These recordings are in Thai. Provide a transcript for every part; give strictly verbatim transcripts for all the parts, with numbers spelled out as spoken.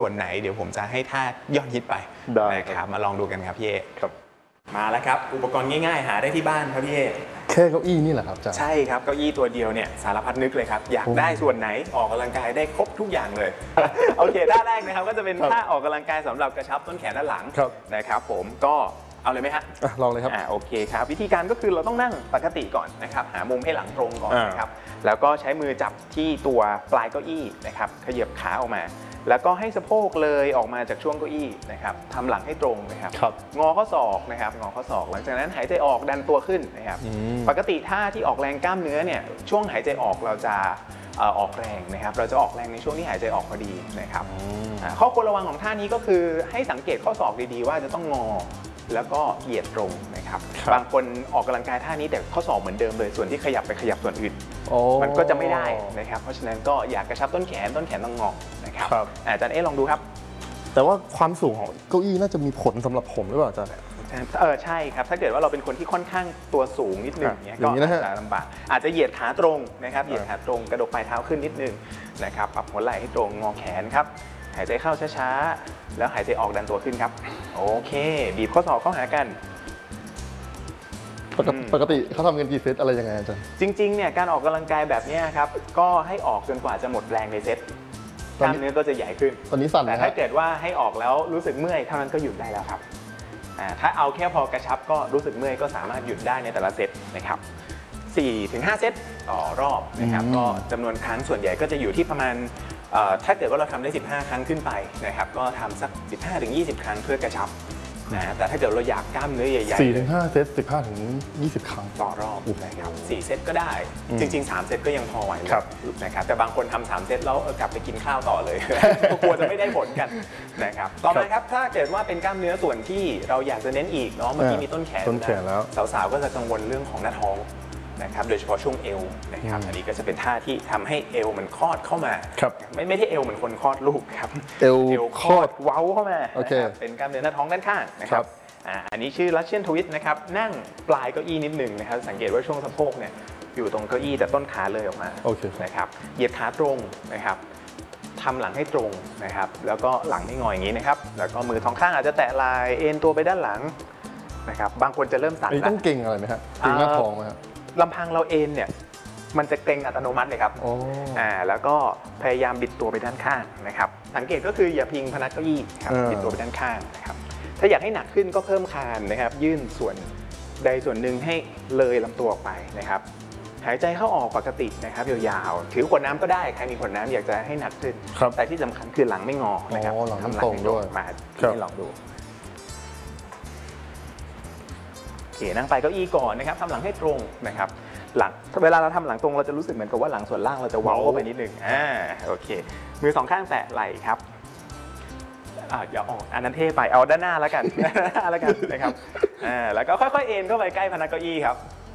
ส่วนไหนเดี๋ยวผมจะให้ท่ายอดฮิตไปนะครับมาลองดูกันครับพี่เอครับมาแล้วครับอุปกรณ์ง่ายๆหาได้ที่บ้านครับพี่เอแค่เก้าอี้นี่แหละครับอาจารย์ใช่ครับเก้าอี้ตัวเดียวเนี่ยสารพัดนึกเลยครับอยากได้ส่วนไหนออกกำลังกายได้ครบทุกอย่างเลยโอเคท่าแรกนะครับก็จะเป็นท่าออกกำลังกายสำหรับกระชับต้นแขนด้านหลังนะครับผมก็เอาเลยไหมฮะลองเลยครับอ่าโอเคครับวิธีการก็คือเราต้องนั่งปกติก่อนนะครับหามุมให้หลังตรงก่อนนะครับแล้วก็ใช้มือจับที่ตัวปลายเก้าอี้นะครับขยับขาออกมาแล้วก็ให้สะโพกเลยออกมาจากช่วงเก้าอี้นะครับทำหลังให้ตรงนะครับงอข้อศอกนะครับงอข้อศอกหลังจากนั้นหายใจออกดันตัวขึ้นนะครับปกติท่าที่ออกแรงกล้ามเนื้อเนี่ยช่วงหายใจออกเราจะออกแรงนะครับเราจะออกแรงในช่วงที่หายใจออกพอดีนะครับข้อควรระวังของท่านี้ก็คือให้สังเกตข้อศอกดีๆว่าจะต้องงอแล้วก็เหยียดตรงนะครับบางคนออกกำลังกายท่านี้แต่ข้อศอกเหมือนเดิมเลยส่วนที่ขยับไปขยับส่วนอื่นมันก็จะไม่ได้นะครับเพราะฉะนั้นก็อยากกระชับต้นแขนต้นแขนต้องงอนะครับอาจารย์เอ๊ลองดูครับแต่ว่าความสูงของเก้าอี้น่าจะมีผลสำหรับผมหรือเปล่าอาจารย์เออใช่ครับถ้าเกิดว่าเราเป็นคนที่ค่อนข้างตัวสูงนิดนึงเนี่ยก็อาจจะลำบากอาจจะเหยียดขาตรงนะครับเหยียดขาตรงกระดกปลายเท้าขึ้นนิดนึงนะครับปรับหัวไหล่ให้ตรงงอแขนครับหายใจเข้าช้าๆแล้วหายใจออกดันตัวขึ้นครับโอเคบีบข้อศอกเข้าหากันปกติเขาทำกันกี่เซตอะไรยังไงอาจารย์จริงๆเนี่ยการออกกำลังกายแบบนี้ครับก็ให้ออกจนกว่าจะหมดแรงในเซตกล้ามเนื้อก็จะใหญ่ขึ้นตอนนี้สั่นแต่ถ้าเกิดว่าให้ออกแล้วรู้สึกเมื่อยเท่านั้นก็หยุดได้แล้วครับถ้าเอาแค่พอกระชับก็รู้สึกเมื่อยก็สามารถหยุดได้ในแต่ละเซตนะครับ สี่ถึงห้า เซตต่อรอบนะครับก็จำนวนครั้งส่วนใหญ่ก็จะอยู่ที่ประมาณถ้าเกิดว่าเราทำได้สิบห้าครั้งขึ้นไปนะครับก็ทำสัก สิบห้าถึงยี่สิบ ครั้งเพื่อกระชับนะแต่ถ้าเกิดเราอยากกล้ามเนื้อใหญ่ๆสี่ถึงห้า เซต สิบห้าถึงยี่สิบ ครั้งต่อรอบนะครับสี่เซตก็ได้จริงๆสามเซตก็ยังพอไหวนะครับแต่บางคนทำสามเซตแล้วกลับไปกินข้าวต่อเลยกลัวจะไม่ได้ผลกันนะครับต่อมาครับถ้าเกิดว่าเป็นกล้ามเนื้อส่วนที่เราอยากจะเน้นอีกเนาะเมื่อกี้มีต้นแขนแล้วสาวๆก็จะกังวลเรื่องของหน้าท้องนะครับโดยเฉพาะช่วงเอวนะครับอันนี้ก็จะเป็นท่าที่ทำให้เอวมันคลอดเข้ามาไม่ไม่ใช่เอวเหมือนคนคลอดลูกครับเอวคลอดเว้าเข้ามาเป็นกล้ามเนื้อหน้าท้องด้านข้างนะครับอันนี้ชื่อ Russian Twist นะครับนั่งปลายเก้าอี้นิดหนึ่งนะครับสังเกตว่าช่วงสะโพกเนี่ยอยู่ตรงเก้าอี้แต่ต้นขาเลยออกมานะครับเหยียดขาตรงนะครับทำหลังให้ตรงนะครับแล้วก็หลังไม่งออย่างนี้นะครับแล้วก็มือท้องข้างอาจจะแตะไหล่เอ็นตัวไปด้านหลังนะครับบางคนจะเริ่มสั่นแล้วต้องเก่งอะไรไหมครับเก่งหน้าท้องไหมครับลำพังเราเอ็นเนี่ยมันจะเกร็งอัตโนมัติเลยครับอ่าแล้วก็พยายามบิดตัวไปด้านข้างนะครับสังเกตก็คืออย่าพิงพนักเก้าอี้ครับบิดตัวไปด้านข้างนะครับถ้าอยากให้หนักขึ้นก็เพิ่มคานนะครับยื่นส่วนใดส่วนหนึ่งให้เลยลำตัวออกไปนะครับหายใจเข้าออกปกตินะครับยาวๆถือขวดน้ำก็ได้ใครมีขวดน้ำอยากจะให้หนักขึ้นแต่ที่สำคัญคือหลังไม่งอนะครับทำหลังตรงด้วยมาให้ลองดูโอเคนั่งไปเก้าอี้ก่อนนะครับทำหลังให้ตรงนะครับหลังเวลาเราทำหลังตรงเราจะรู้สึกเหมือนกับว่าหลังส่วนล่างเราจะเว้าเข้าไปนิดนึงอ่าโอเคมือสองข้างแตะไหล่ครับอ่าอย่าออกอันนั้นเท่ไปเอาด้านหน้าแล้วกันด้านหน้าแล้วกันนะครับอ่าแล้วก็ค่อยๆเอ็นเข้าไปใกล้พนักเก้าอี้ครับ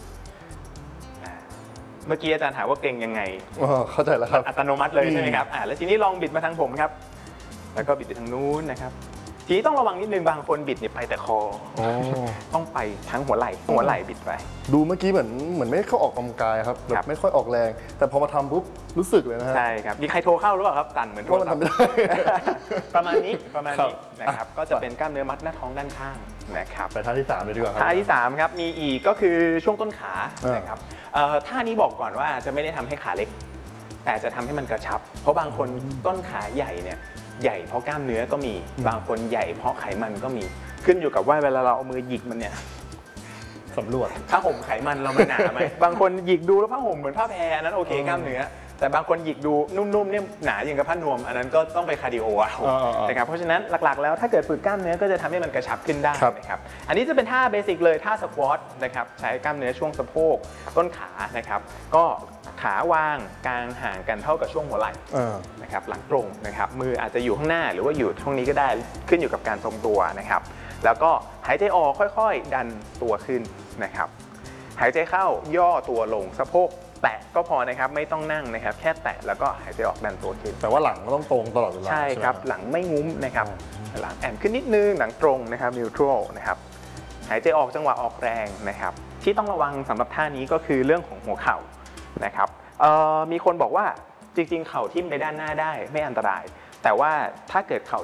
เมื่อกี้อาจารย์ถามว่าเก่งยังไงอ๋อเข้าใจแล้วครับอัตโนมัติเลยใช่ไหมครับอ่าแล้วทีนี้ลองบิดมาทางผมครับแล้วก็บิดไปทางนู้นนะครับทีนี้ต้องระวังนิดนึงบางคนบิดเนี่ยไปแต่คอต้องไปทั้งหัวไหล่หัวไหล่บิดไปดูเมื่อกี้เหมือนเหมือนไม่เข้าออกกำลังกายครับแบบไม่ค่อยออกแรงแต่พอมาทำปุ๊บรู้สึกเลยนะฮะใช่ครับมีใครโทรเข้าหรือเปล่าครับตันเหมือนโทรศัพท์ประมาณนี้ประมาณนี้นะครับก็จะเป็นกล้ามเนื้อมัดหน้าท้องด้านข้างนะครับไปท่าที่สามเลยดีกว่าท่าที่สามครับมีอีกก็คือช่วงต้นขานะครับท่านี้บอกก่อนว่าจะไม่ได้ทำให้ขาเล็กแต่จะทำให้มันกระชับเพราะบางคนต้นขาใหญ่เนี่ยใหญ่เพราะกล้ามเนื้อก็มีบางคนใหญ่เพราะไขมันก็มีขึ้นอยู่กับว่าเวลาเราเอามือหยิกมันเนี่ยสำรวจผ้าห่มไขมันเรามันหนาไหมบางคนหยิกดูแล้วผ้าห่มเหมือนผ้าแพรนั้นโอเคกล้ามเนื้อแต่บางคนหยิกดูนุ่มๆเนี่ยหนาอย่างกับผ้านวมอันนั้นก็ต้องไปคาร์ดิโอเอานะครับเพราะฉะนั้นหลักๆแล้วถ้าเกิดฝึกกล้ามเนื้อก็จะทำให้มันกระชับขึ้นได้นะครับอันนี้จะเป็นท่าเบสิกเลยท่าสควอตนะครับใช้กล้ามเนื้อช่วงสะโพกต้นขานะครับก็ขาวางกลางห่างกันเท่ากับช่วงหัวไหล่นะครับหลังตรงนะครับมืออาจจะอยู่ข้างหน้าหรือว่าอยู่ตรงนี้ก็ได้ขึ้นอยู่กับการทรงตัวนะครับแล้วก็หายใจออกค่อยๆดันตัวขึ้นนะครับหายใจเข้าย่อตัวลงสะโพกแตะก็พอนะครับไม่ต้องนั่งนะครับแค่แตะแล้วก็หายใจออกดันตัวขึ้นแต่ว่าหลังก็ต้องตรงตลอดเวลาใช่ครับหลังไม่งุ้มนะครับหลังแอนขึ้นนิดนึงหลังตรงนะครับนิวทรัลนะครับหายใจออกจังหวะออกแรงนะครับที่ต้องระวังสำหรับท่านี้ก็คือเรื่องของหัวเข่านะครับมีคนบอกว่าจริงๆเข่าทิ่มไปด้านหน้าได้ไม่อันตรายแต่ว่าถ้าเกิดเข่า